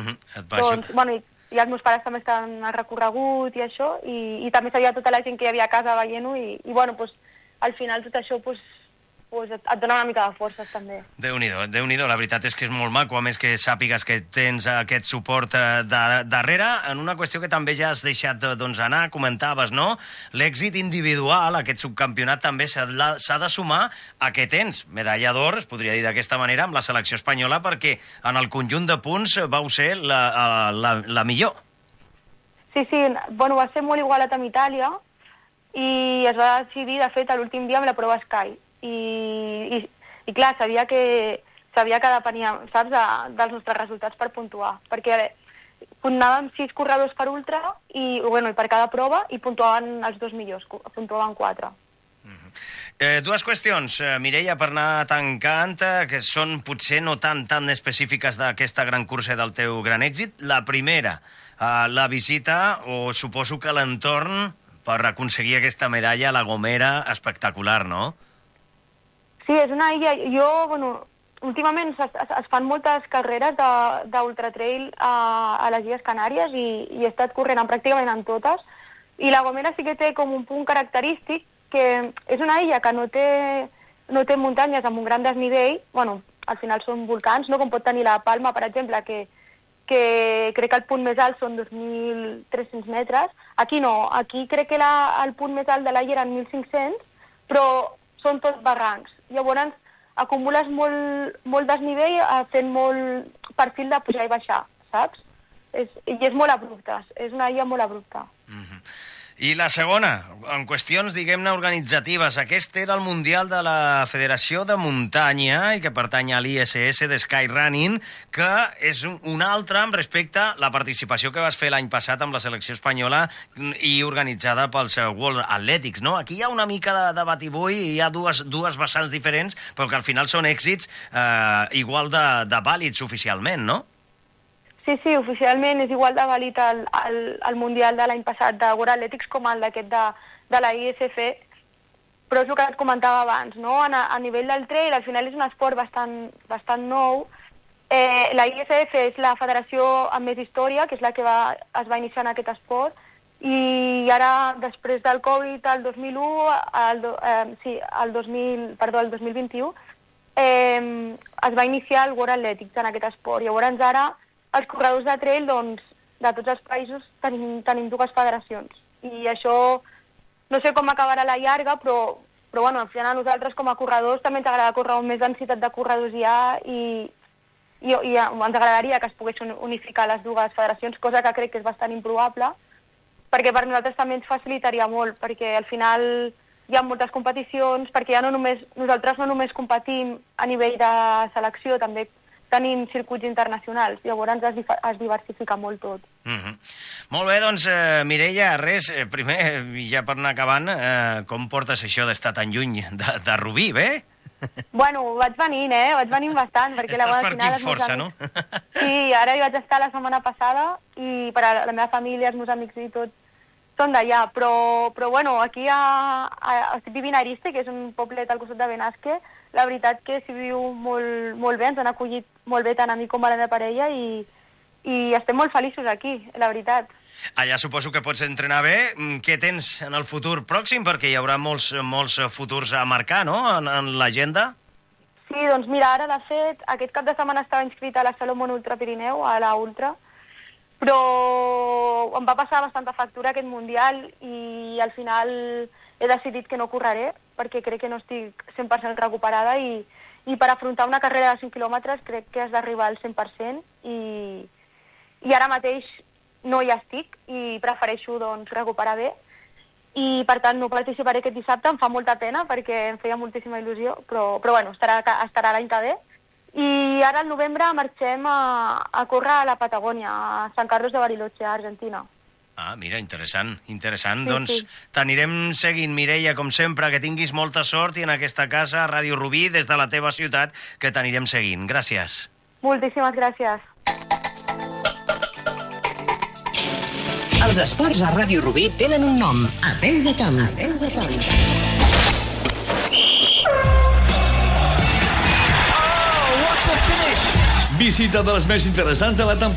Doncs, bueno, i els meus pares també estaven al recorregut i això, i també sabia tota la gent que hi havia a casa veient-ho, i bueno, doncs, al final tot això et dona una mica de forces també. Déu-n'hi-do, la veritat és que és molt maco, a més que sàpigues que tens aquest suport darrere, en una qüestió que també ja has deixat anar, comentaves, no? L'èxit individual, aquest subcampionat també s'ha de sumar a que tens medalla d'or, es podria dir d'aquesta manera, amb la selecció espanyola, perquè en el conjunt de punts vau ser la millor. Sí, bueno, va ser molt igualat amb Itàlia, i es va decidir, de fet, a l'últim dia amb la prova Sky. I clar, sabia que depenia, saps, dels nostres resultats per puntuar, perquè anàvem 6 corredors per ultra i per cada prova, i puntuaven els 2 millors, puntuaven 4. Dues qüestions, Mireia, per anar tancant, que són potser no tan específiques d'aquesta gran cursa del teu gran èxit. La primera, la visita, o suposo que l'entorn per aconseguir aquesta medalla a La Gomera, espectacular, no? Sí, és una illa. Últimament es fan moltes carreres d'ultratrail a les Illes Canàries, i he estat corrent pràcticament en totes, i La Gomera sí que té com un punt característic, que és una illa que no té muntanyes amb un gran desnivell, al final són volcans, no com pot tenir la Palma, per exemple, que crec que el punt més alt són 2.300 metres. Aquí no, aquí crec que el punt més alt de l'illa eren 1.500, però són tots barrancs. Llavors acumules molt desnivell fent molt perfil de pujar i baixar, saps? I és molt abrupte, és una illa molt abrupta. I la segona, en qüestions, diguem-ne, organitzatives. Aquest era el Mundial de la Federació de Muntanya i que pertany a l'ISS de Skyrunning, que és un altre respecte a la participació que vas fer l'any passat amb la selecció espanyola i organitzada pels World Athletics, no? Aquí hi ha una mica de batibull i hi ha dues vessants diferents, però que al final són èxits igual de vàlids oficialment, no? Sí, oficialment és igual de vàlid el Mundial de l'any passat de World Athletics com el d'aquest de la ISF, però és el que et comentava abans, no? A nivell del trail, al final és un esport bastant nou. La ISF és la federació amb més història, que és la que es va iniciar en aquest esport, i ara, després del Covid, el 2021, es va iniciar el World Athletics en aquest esport. Llavors ara els corredors de trail, doncs, de tots els països tenim dues federacions. I això no sé com acabarà a la llarga, però al final a nosaltres com a corredors també ens agrada córrer amb més densitat de corredors i ens agradaria que es poguessin unificar les dues federacions, cosa que crec que és bastant improbable, perquè per nosaltres també ens facilitaria molt, perquè al final hi ha moltes competicions, perquè nosaltres no només competim a nivell de selecció, també tenim circuits internacionals, llavors es diversifica molt tot. Molt bé, doncs, Mireia, primer, ja per anar acabant, com portes això d'estar tan lluny de Rubí, bé? Bueno, vaig venint bastant, perquè estàs per aquí força, no? Sí, ara hi vaig estar la setmana passada, i per a la meva família, els meus amics i tot, són d'allà, però aquí estic vivint a Ariste, que és un poblet al costat de Benasque. La veritat que s'hi viu molt bé, ens han acollit molt bé tant a mi com a la meva parella, i estem molt feliços aquí, la veritat. Allà suposo que pots entrenar bé. Què tens en el futur pròxim? Perquè hi haurà molts futurs a marcar, no?, en l'agenda. Sí, doncs mira, ara de fet, aquest cap de setmana estava inscrita a la Salomon Ultra Pirineu, a la Ultra, però em va passar bastanta factura aquest Mundial i al final he decidit que no correré, perquè crec que no estic 100% recuperada, i per afrontar una carrera de 5 quilòmetres crec que has d'arribar al 100%, i ara mateix no hi estic i prefereixo doncs recuperar bé, i per tant no participaré aquest dissabte. Em fa molta pena perquè em feia moltíssima il·lusió, però estarà l'any que ve. I ara al novembre marxem a córrer a la Patagònia, a San Carlos de Bariloche, a Argentina. Ah, mira, interessant. Sí, Doncs sí. T'anirem seguint, Mireia, com sempre, que tinguis molta sort, i en aquesta casa, Ràdio Rubí, des de la teva ciutat, que t'anirem seguint. Gràcies. Moltíssimes gràcies. Els esports a Ràdio Rubí tenen un nom: A Peu de Camp. Visita de les més interessants de la temporada.